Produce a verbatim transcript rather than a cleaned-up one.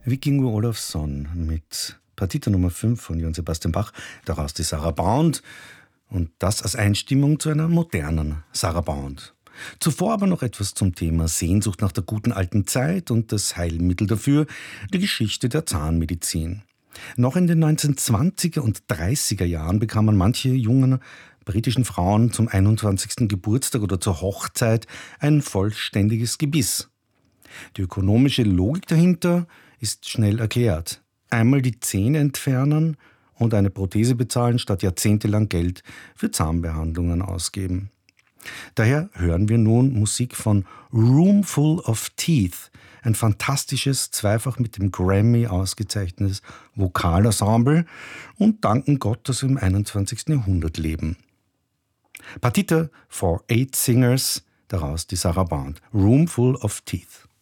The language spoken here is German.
Vikingur Olafsson mit Partita Nummer fünf von Johann Sebastian Bach, daraus die Sarabande und das als Einstimmung zu einer modernen Sarabande. Zuvor aber noch etwas zum Thema Sehnsucht nach der guten alten Zeit und das Heilmittel dafür, die Geschichte der Zahnmedizin. Noch in den neunzehnhundertzwanziger und dreißiger Jahren bekamen manche jungen britischen Frauen zum einundzwanzigsten Geburtstag oder zur Hochzeit ein vollständiges Gebiss. Die ökonomische Logik dahinter ist schnell erklärt. Einmal die Zähne entfernen und eine Prothese bezahlen, statt jahrzehntelang Geld für Zahnbehandlungen ausgeben. Daher hören wir nun Musik von Roomful of Teeth, ein fantastisches, zweifach mit dem Grammy ausgezeichnetes Vokalensemble und danken Gott, dass wir im einundzwanzigsten Jahrhundert leben. Partita for Eight Singers, daraus die Sarabande, Roomful of Teeth.